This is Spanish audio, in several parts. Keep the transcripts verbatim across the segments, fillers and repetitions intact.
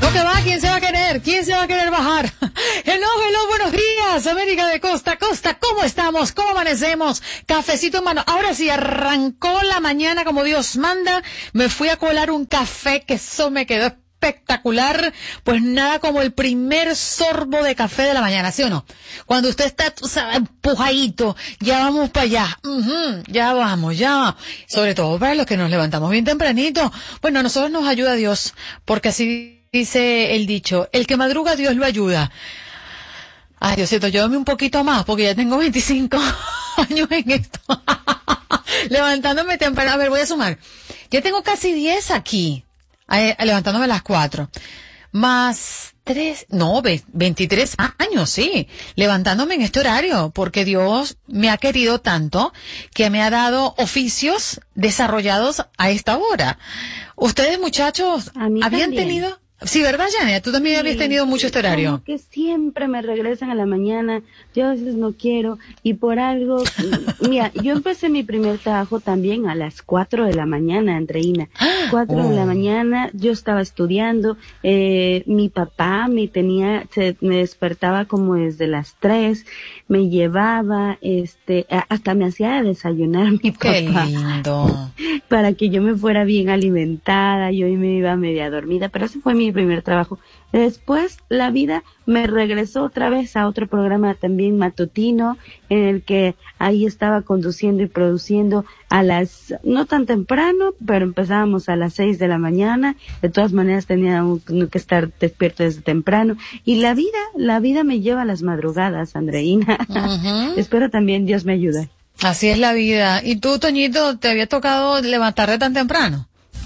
¿Cómo que va? ¿Quién se va a querer? ¿Quién se va a querer bajar? Hello, hello, buenos días, América de costa a costa. ¿Cómo estamos? ¿Cómo amanecemos? Cafecito en mano. Ahora sí, arrancó la mañana como Dios manda. Me fui a colar un café que eso me quedó espectacular. Pues nada como el primer sorbo de café de la mañana, ¿sí o no? Cuando usted está, tú sabes, empujadito, ya vamos para allá, uh-huh, ya vamos, ya vamos. Sobre todo para los que nos levantamos bien tempranito. Bueno, a nosotros nos ayuda Dios, porque así dice el dicho, el que madruga Dios lo ayuda. Ay, Diosito, llévame un poquito más, porque ya tengo veinticinco años en esto. Levantándome temprano, a ver, voy a sumar. Ya tengo casi diez aquí. Eh, levantándome a las cuatro, más tres, no, veintitrés años, sí, levantándome en este horario, porque Dios me ha querido tanto que me ha dado oficios desarrollados a esta hora. Ustedes, muchachos, ¿habían también tenido? Sí, ¿verdad, Janet? Tú también sí, habías tenido mucho este horario. Como que siempre me regresan a la mañana, yo a veces no quiero, y por algo, mira, yo empecé mi primer trabajo también a las cuatro de la mañana, Andreina, cuatro oh. de la mañana, yo estaba estudiando, eh, mi papá me tenía, se, me despertaba como desde las tres, me llevaba, este, hasta me hacía desayunar mi papá. Qué lindo. Para que yo me fuera bien alimentada, yo me iba media dormida, pero ese fue mi primer trabajo. Después la vida me regresó otra vez a otro programa también matutino, en el que ahí estaba conduciendo y produciendo a las, no tan temprano, pero empezábamos a las seis de la mañana, de todas maneras tenía que estar despierto desde temprano, y la vida, la vida me lleva a las madrugadas, Andreina. Uh-huh. Espero también Dios me ayude. Así es la vida. ¿Y tú, Toñito, te había tocado levantarte tan temprano?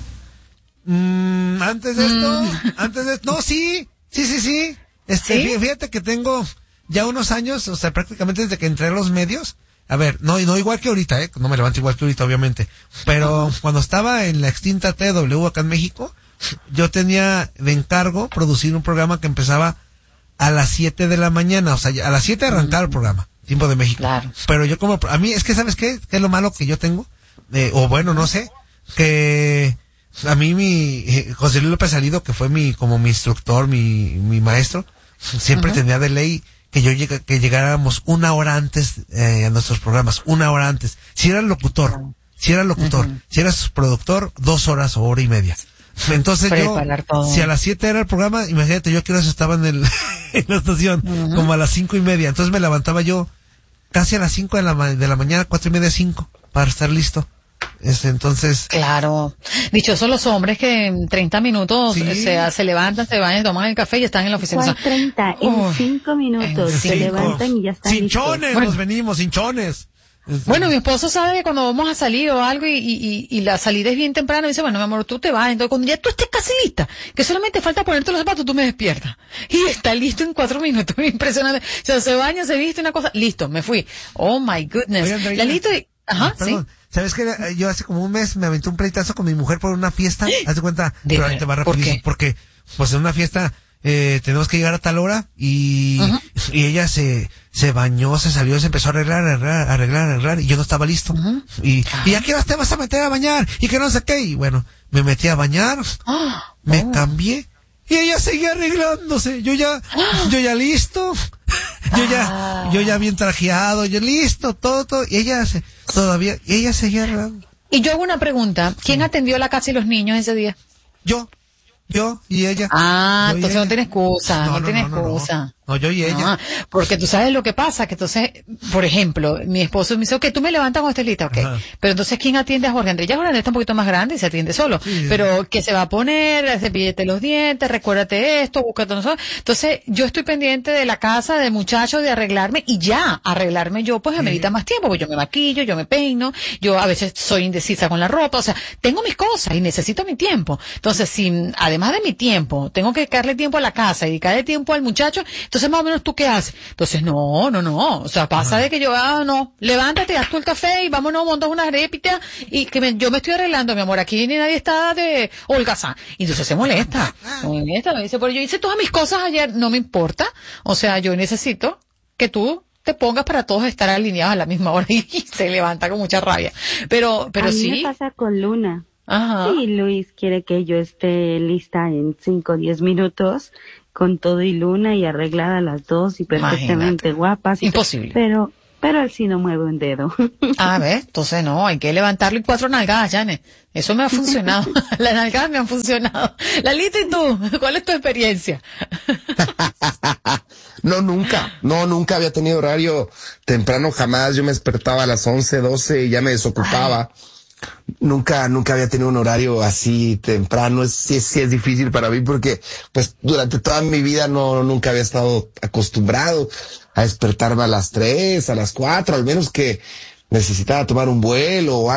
Mm, antes de esto, mm. antes de esto, no, sí, sí, sí, sí. Este, ¿Sí? Fíjate que tengo ya unos años, o sea, prácticamente desde que entré a los medios. A ver, no, no igual que ahorita, eh, no me levanto igual que ahorita, obviamente. Pero uh-huh. cuando estaba en la extinta T W acá en México, yo tenía de encargo producir un programa que empezaba a las siete de la mañana, o sea, a las siete arrancaba uh-huh. el programa, tiempo de México. Claro. Pero yo como, a mí, es que, ¿sabes qué? ¿Qué es lo malo que yo tengo? Eh, o bueno, no sé, que a mí mi eh, José Luis López Salido, que fue mi como mi instructor, mi mi maestro, siempre uh-huh. tenía de ley que yo llega, que llegáramos una hora antes eh, a nuestros programas, una hora antes. Si eras locutor, si eras locutor, uh-huh. si eras productor, dos horas o hora y media. Entonces Preparar yo, todo. si a las siete era el programa, imagínate, yo que estaba en el en la estación, uh-huh. como a las cinco y media. Entonces me levantaba yo casi a las cinco de la de la mañana, cuatro y media, cinco, para estar listo. Este, entonces. Claro. Dichosos los hombres que en treinta minutos sí. se, se levantan, se bañan, toman el café y están en la oficina. ¿Cuál treinta? En oh, cinco minutos en se cinco. levantan y ya están Hinchones, listos. Bueno, nos venimos, hinchones. Bueno, mi esposo sabe que cuando vamos a salir o algo y, y, y la salida es bien temprano, dice, bueno, mi amor, tú te vas. Entonces, cuando ya tú estés casi lista, que solamente falta ponerte los zapatos, tú me despiertas. Y está listo en cuatro minutos. Impresionante. O sea, se baña, se viste una cosa. Listo, me fui. Oh, my goodness. Oye, Andrea, la listo y... Ajá, perdón, sí. ¿Sabes qué? Yo hace como un mes me aventé un pleitazo con mi mujer por una fiesta. Haz de cuenta, ¿De pero te va rapidísimo. ¿Por Porque, pues en una fiesta, eh, tenemos que llegar a tal hora y, uh-huh. y ella se, se bañó, se salió, se empezó a arreglar, arreglar, arreglar, arreglar, y yo no estaba listo. Uh-huh. Y, uh-huh. ¿y a qué hora te vas a meter a bañar? Y que no sé qué. Y bueno, me metí a bañar, oh. me oh. cambié, y ella seguía arreglándose. Yo ya, oh. yo ya listo. Yo ya, ah. yo ya bien trajeado, yo listo, todo, todo, y ella se, todavía, y ella seguía arreglando. Y yo hago una pregunta, ¿quién sí. atendió la casa y los niños ese día? Yo, yo y ella. Ah, yo entonces no tiene excusa, no, no, no tiene no, excusa. No, no. No, yo y ella. Ah, porque tú sabes lo que pasa, que entonces, por ejemplo, mi esposo me dice, ok, tú me levantas cuando estés lista, ok. Ajá. Pero entonces, ¿quién atiende a Jorge Andrés? Ya Jorge Andrés está un poquito más grande y se atiende solo. Sí, pero que se va a poner, cepillete los dientes, recuérdate esto, búscate nosotros. Entonces, yo estoy pendiente de la casa, del muchacho, de arreglarme, y ya, arreglarme yo, pues, amerita sí. más tiempo, porque yo me maquillo, yo me peino, yo a veces soy indecisa con la ropa, o sea, tengo mis cosas y necesito mi tiempo. Entonces, si, además de mi tiempo, tengo que dedicarle tiempo a la casa y dedicarle tiempo al muchacho, entonces más o menos tú qué haces. Entonces, no, no, no. O sea, pasa Ajá. de que yo, ah, no, levántate, haz tú el café y vámonos, montas unas arepitas y que me, yo me estoy arreglando, mi amor, aquí ni nadie está de holgazán. Y entonces se molesta, se molesta, me dice, pero yo hice todas mis cosas ayer, no me importa. O sea, yo necesito que tú te pongas para todos estar alineados a la misma hora y se levanta con mucha rabia. Pero, pero a mí sí. me pasa con Luna. Ajá. Y Luis quiere que yo esté lista en cinco o diez minutos, con todo y luna y arreglada a las dos y perfectamente Imagínate. guapas. Imposible. Pero, pero él sí no mueve un dedo. A ver, entonces no, hay que levantarle cuatro nalgadas, Janet. Eso me ha funcionado. Las nalgadas me han funcionado. Lalita, ¿y tú? ¿Cuál es tu experiencia? No, nunca. No, nunca había tenido horario temprano, jamás. Yo me despertaba a las once, doce y ya me desocupaba. Ay. Nunca, nunca había tenido un horario así temprano. Es, sí, sí es difícil para mí porque, pues, durante toda mi vida no, nunca había estado acostumbrado a despertarme a las tres, a las cuatro, al menos que necesitaba tomar un vuelo o